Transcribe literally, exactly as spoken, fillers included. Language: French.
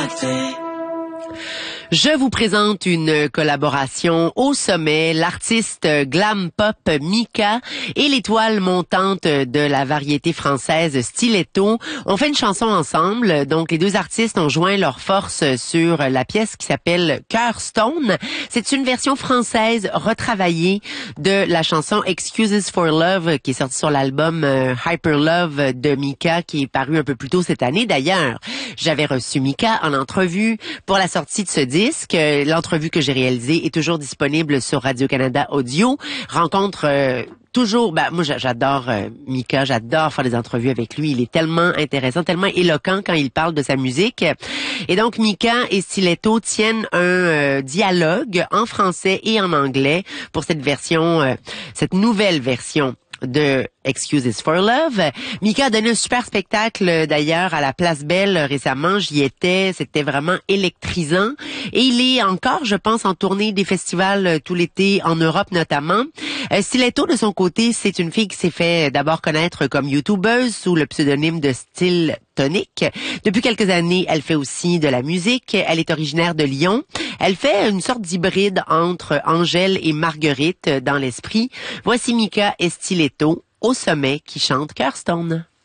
Je vous présente une collaboration au sommet, l'artiste glam pop Mika et l'étoile montante de la variété française Stiletto ont fait une chanson ensemble. Donc les deux artistes ont joint leurs forces sur la pièce qui s'appelle Cœur Stone. C'est une version française retravaillée de la chanson Excuses for Love qui est sortie sur l'album Hyper Love de Mika qui est paru un peu plus tôt cette année. D'ailleurs, j'avais reçu Mika en entrevue pour la sortie de ce disque. L'entrevue que j'ai réalisée est toujours disponible sur Radio-Canada Audio. Rencontre euh, toujours, ben, moi j'adore euh, Mika, j'adore faire des entrevues avec lui. Il est tellement intéressant, tellement éloquent quand il parle de sa musique. Et donc Mika et Stiletto tiennent un euh, dialogue en français et en anglais pour cette version, euh, cette nouvelle version de Excuses for Love. Mika a donné un super spectacle d'ailleurs à la Place Belle récemment. J'y étais, c'était vraiment électrisant. Et il est encore, je pense, en tournée des festivals tout l'été en Europe notamment. Euh, Stiletto, de son côté, c'est une fille qui s'est fait d'abord connaître comme youtubeuse sous le pseudonyme de Style Tonic. Depuis quelques années, elle fait aussi de la musique. Elle est originaire de Lyon. Elle fait une sorte d'hybride entre Angèle et Marguerite dans l'esprit. Voici Mika et Stiletto au sommet qui chante Cœur Stone.